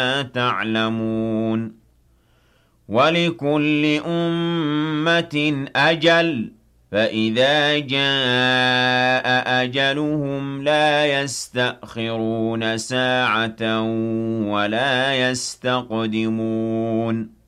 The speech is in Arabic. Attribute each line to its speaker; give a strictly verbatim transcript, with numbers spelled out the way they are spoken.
Speaker 1: تعلمون ولكل أمة أجل فإذا جاء أجلهم لا يستأخرون ساعة ولا يستقدمون